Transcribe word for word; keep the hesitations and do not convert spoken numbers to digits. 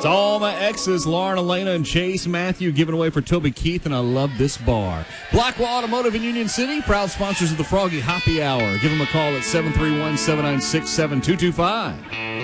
To all my exes, Lauren, Elena, and Chase, Matthew, giving away for Toby Keith, and I love this bar. Blackwell Automotive in Union City, proud sponsors of the Froggy Happy Hour. Give them a call at seven three one, seven nine six, seven two two five.